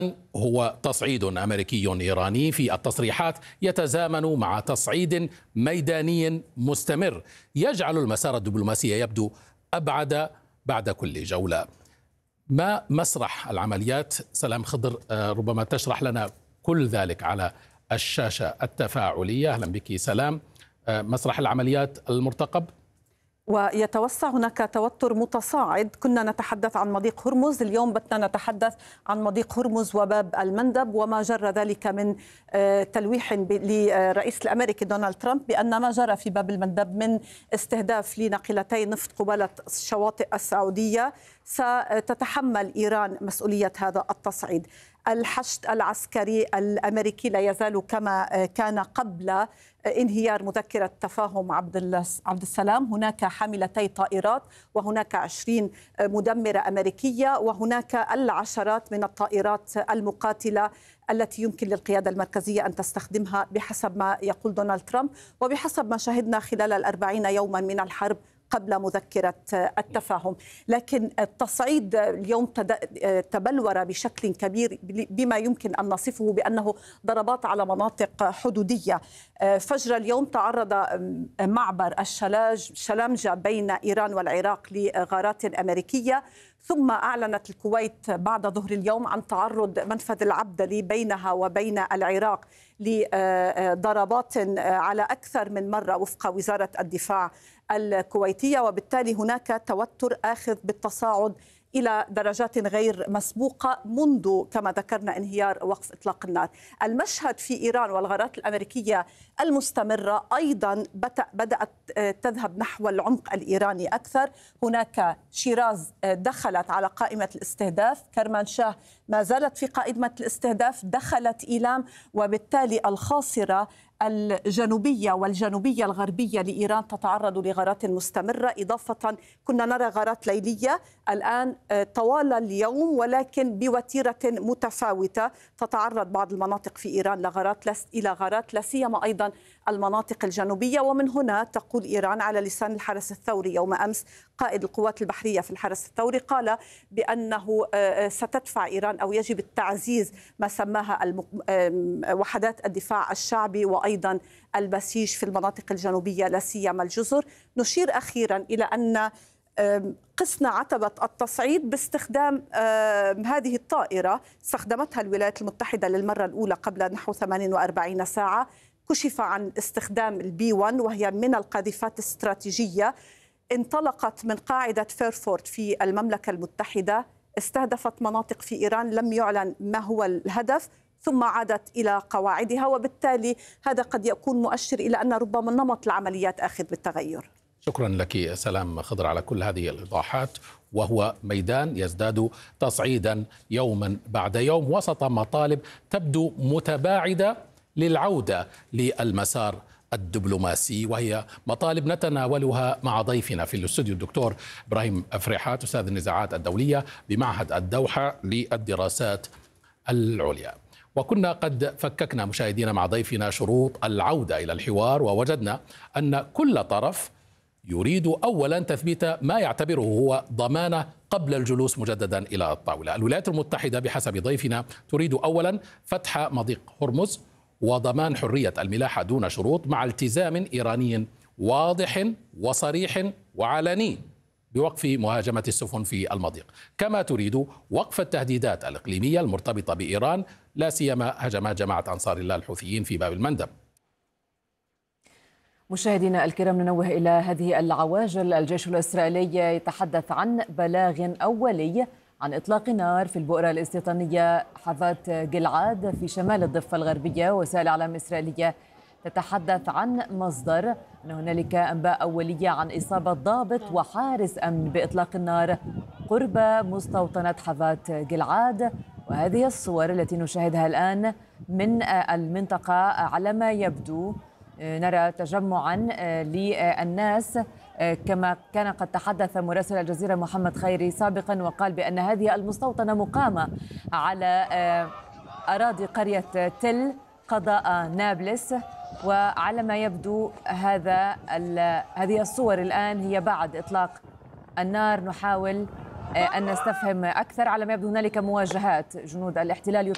هو تصعيد أمريكي إيراني في التصريحات يتزامن مع تصعيد ميداني مستمر يجعل المسار الدبلوماسي يبدو أبعد بعد كل جولة. ما مسرح العمليات؟ سلام خضر، ربما تشرح لنا كل ذلك على الشاشة التفاعلية. أهلا بك سلام. مسرح العمليات المرتقب. ويتوسع هناك توتر متصاعد. كنا نتحدث عن مضيق هرمز، اليوم بدنا نتحدث عن مضيق هرمز وباب المندب، وما جرى ذلك من تلويح للرئيس الأمريكي دونالد ترامب بأن ما جرى في باب المندب من استهداف لناقلتي نفط قبالة الشواطئ السعودية ستتحمل إيران مسؤولية هذا التصعيد. الحشد العسكري الأمريكي لا يزال كما كان قبل انهيار مذكرة تفاهم عبد السلام. هناك حاملتي طائرات، وهناك 20 مدمرة أمريكية، وهناك العشرات من الطائرات المقاتلة التي يمكن للقيادة المركزية أن تستخدمها بحسب ما يقول دونالد ترامب، وبحسب ما شهدنا خلال 40 يوما من الحرب قبل مذكرة التفاهم. لكن التصعيد اليوم تبلور بشكل كبير بما يمكن أن نصفه بأنه ضربات على مناطق حدودية. فجر اليوم تعرض معبر الشلامجة بين إيران والعراق لغارات أمريكية، ثم أعلنت الكويت بعد ظهر اليوم عن تعرض منفذ العبدلي بينها وبين العراق لضربات على أكثر من مرة وفق وزارة الدفاع الكويتية، وبالتالي هناك توتر آخذ بالتصاعد إلى درجات غير مسبوقة منذ كما ذكرنا انهيار وقف إطلاق النار. المشهد في إيران والغارات الأمريكية المستمرة أيضا بدأت تذهب نحو العمق الإيراني أكثر. هناك شيراز دخلت على قائمة الاستهداف، كرمانشاه ما زالت في قائمة الاستهداف، دخلت إيلام، وبالتالي الخاصرة الجنوبية والجنوبية الغربية لإيران تتعرض لغارات مستمرة. إضافة كنا نرى غارات ليلية الآن طوال اليوم، ولكن بوتيرة متفاوتة. تتعرض بعض المناطق في إيران إلى غارات لا سيما أيضا المناطق الجنوبية. ومن هنا تقول إيران على لسان الحرس الثوري يوم أمس، قائد القوات البحرية في الحرس الثوري قال بأنه ستدفع إيران أو يجب التعزيز ما سماها وحدات الدفاع الشعبي وأيضا البسيج في المناطق الجنوبية لا سيما الجزر. نشير أخيرا إلى أن قسنا عتبة التصعيد باستخدام هذه الطائرة استخدمتها الولايات المتحدة للمرة الأولى قبل نحو 48 ساعة. كشف عن استخدام البي 1 وهي من القاذفات الاستراتيجية، انطلقت من قاعدة فيرفورت في المملكة المتحدة، استهدفت مناطق في إيران، لم يعلن ما هو الهدف، ثم عادت إلى قواعدها. وبالتالي هذا قد يكون مؤشر إلى أن ربما نمط العمليات آخذ بالتغير. شكرا لك سلام خضر على كل هذه الإيضاحات. وهو ميدان يزداد تصعيدا يوما بعد يوم وسط مطالب تبدو متباعدة للعودة للمسار الدبلوماسي، وهي مطالب نتناولها مع ضيفنا في الاستوديو الدكتور إبراهيم أفريحات، أستاذ النزاعات الدولية بمعهد الدوحة للدراسات العليا. وكنا قد فككنا مشاهدينا مع ضيفنا شروط العودة إلى الحوار، ووجدنا أن كل طرف يريد أولا تثبيت ما يعتبره هو ضمانة قبل الجلوس مجددا إلى الطاولة. الولايات المتحدة بحسب ضيفنا تريد أولا فتح مضيق هرمز وضمان حرية الملاحة دون شروط مع التزام إيراني واضح وصريح وعلني بوقف مهاجمة السفن في المضيق، كما تريد وقف التهديدات الإقليمية المرتبطة بإيران لا سيما هجمات جماعة أنصار الله الحوثيين في باب المندب. مشاهدينا الكرام، ننوه إلى هذه العواجل. الجيش الإسرائيلي يتحدث عن بلاغ أولي عن إطلاق نار في البؤرة الاستيطانية حافات جلعاد في شمال الضفة الغربية. وسائل إعلام إسرائيلية تتحدث عن مصدر أن هنالك أنباء أولية عن إصابة ضابط وحارس أمن بإطلاق النار قرب مستوطنة حافات جلعاد. وهذه الصور التي نشاهدها الآن من المنطقة على ما يبدو نرى تجمعا للناس، كما كان قد تحدث مراسل الجزيرة محمد خيري سابقا وقال بأن هذه المستوطنة مقامة على أراضي قرية تل قضاء نابلس. وعلى ما يبدو هذه الصور الآن هي بعد إطلاق النار. نحاول أن نستفهم أكثر. على ما يبدو هنالك مواجهات، جنود الاحتلال